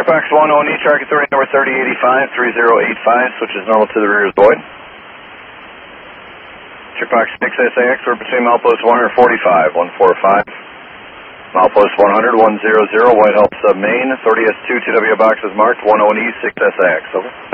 Checkbox 10E, track authority number 3085, 3085, switches normal to the rear is void. Checkbox 6SAX, we're between milepost 145, 145. Milepost 100, 100, White House Sub Main, 30S2 TW box is marked, 10E, 6SAX, over.